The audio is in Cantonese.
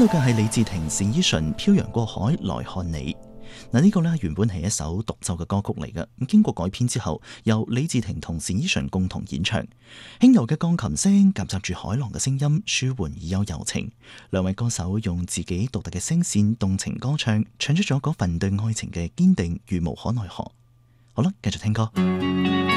到嘅係李治廷單依純漂洋過海來看你。呢個呢原本係一首獨奏嘅歌曲嚟嘅，咁經過改編之後，由李治廷同單依純共同演唱，輕柔嘅鋼琴聲夾雜住海浪嘅聲音，舒緩而又柔情。兩位歌手用自己獨特嘅聲線動情歌唱，唱出咗嗰份對愛情嘅堅定與無可奈何。好啦，繼續聽歌。